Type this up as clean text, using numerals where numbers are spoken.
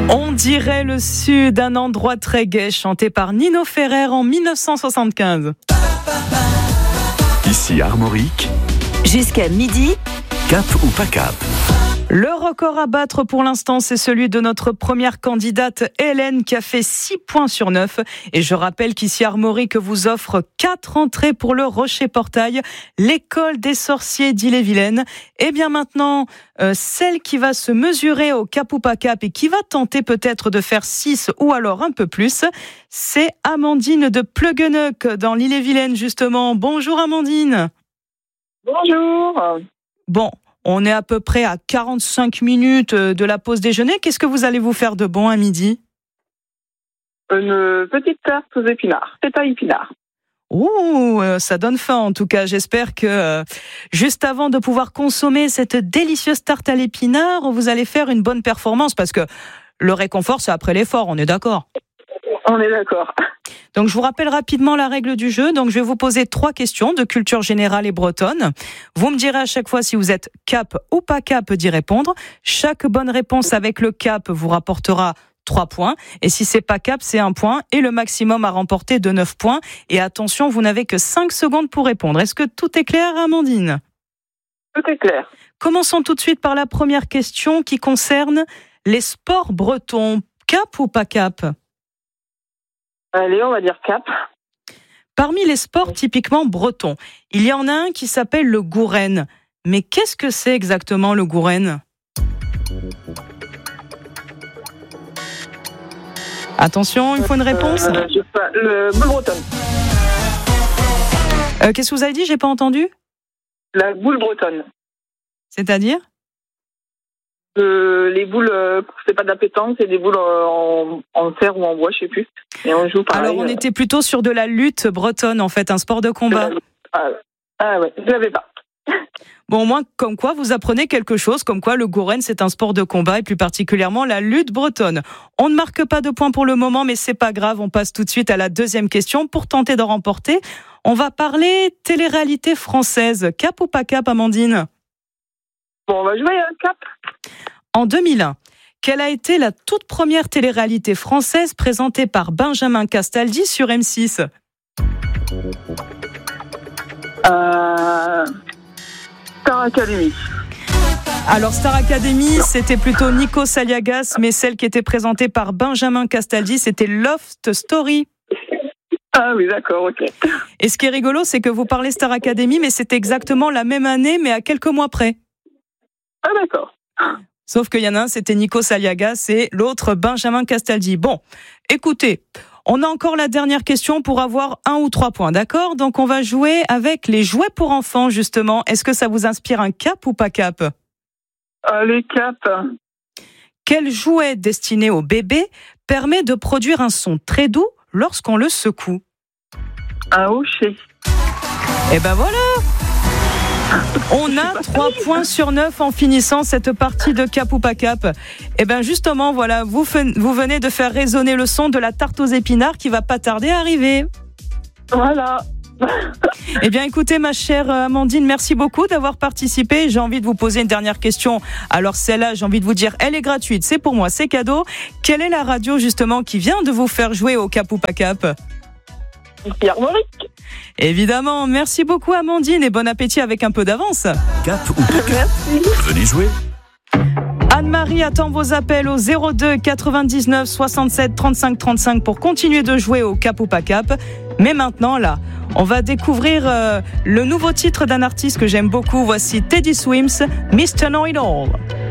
On dirait le sud, un endroit très gai, chanté par Nino Ferrer en 1975. Ici Armorique. Jusqu'à midi. Cap ou pas cap? Le record à battre pour l'instant, c'est celui de notre première candidate, Hélène, qui a fait 6 points sur 9. Et je rappelle qu'ici Armorique vous offre 4 entrées pour le Rocher Portail, l'école des sorciers d'Ille-et-Vilaine. Et bien maintenant, celle qui va se mesurer au cap ou pas cap et qui va tenter peut-être de faire 6 ou alors un peu plus, c'est Amandine de Pluggeneuc dans l'Ille-et-Vilaine justement. Bonjour Amandine. Bonjour. Bon. On est à peu près à 45 minutes de la pause déjeuner. Qu'est-ce que vous allez vous faire de bon à midi? Une petite tarte aux épinards. C'est à épinards. Ouh, ça donne faim en tout cas. J'espère que juste avant de pouvoir consommer cette délicieuse tarte à l'épinard, vous allez faire une bonne performance parce que le réconfort, c'est après l'effort, on est d'accord? On est d'accord. Donc, je vous rappelle rapidement la règle du jeu. Donc, je vais vous poser 3 questions de culture générale et bretonne. Vous me direz à chaque fois si vous êtes cap ou pas cap d'y répondre. Chaque bonne réponse avec le cap vous rapportera 3 points. Et si c'est pas cap, c'est 1 point. Et le maximum à remporter de 9 points. Et attention, vous n'avez que 5 secondes pour répondre. Est-ce que tout est clair, Amandine? Tout est clair. Commençons tout de suite par la première question qui concerne les sports bretons. Cap ou pas cap? Allez, on va dire cap. Parmi les sports typiquement bretons, il y en a un qui s'appelle le gourène. Mais qu'est-ce que c'est exactement le gourène? Attention, il faut une réponse. Le boule bretonne. Qu'est-ce que vous avez dit? J'ai pas entendu. La boule bretonne. C'est-à-dire? Les boules, c'est pas de la pétanque, c'est des boules en fer ou en bois, je sais plus. Et on joue pareil. Alors on était plutôt sur de la lutte bretonne en fait, un sport de combat. Ah ouais, je l'avais pas. Bon, au moins, comme quoi vous apprenez quelque chose, comme quoi le gourène c'est un sport de combat et plus particulièrement la lutte bretonne. On ne marque pas de points pour le moment, mais c'est pas grave, on passe tout de suite à la deuxième question pour tenter d'en remporter. On va parler télé-réalité française. Cap ou pas cap, Amandine? Bon, on va jouer à cap. En 2001, quelle a été la toute première télé-réalité française présentée par Benjamin Castaldi sur M6? Star Academy. Alors Star Academy, c'était plutôt Nico Saliagas, mais celle qui était présentée par Benjamin Castaldi, c'était Loft Story. Ah oui, d'accord, ok. Et ce qui est rigolo, c'est que vous parlez Star Academy, mais c'est exactement la même année, mais à quelques mois près. Ah d'accord. Sauf qu'il y en a un, c'était Nico Saliagas et l'autre, Benjamin Castaldi. Bon, écoutez, on a encore la dernière question pour avoir 1 ou 3 points, d'accord? Donc on va jouer avec les jouets pour enfants, justement. Est-ce que ça vous inspire un cap ou pas cap? Les cap. Quel jouet destiné au bébé permet de produire un son très doux lorsqu'on le secoue? Un hocher. Et ben voilà! On a 3 points sur 9 en finissant cette partie de cap ou pas cap. Et bien justement, voilà, vous venez de faire résonner le son de la tarte aux épinards qui va pas tarder à arriver. Voilà. Eh bien écoutez ma chère Amandine, merci beaucoup d'avoir participé. J'ai envie de vous poser une dernière question. Alors celle-là, j'ai envie de vous dire, elle est gratuite, c'est pour moi, c'est cadeau. Quelle est la radio justement qui vient de vous faire jouer au cap ou pas cap? Ici Armorique. Évidemment, merci beaucoup Amandine et bon appétit avec un peu d'avance. Cap ou pas cap? Venez jouer. Anne-Marie attend vos appels au 02 99 67 35 35 pour continuer de jouer au cap ou pas cap. Mais maintenant là, on va découvrir le nouveau titre d'un artiste que j'aime beaucoup. Voici Teddy Swims, Mr. Know It All.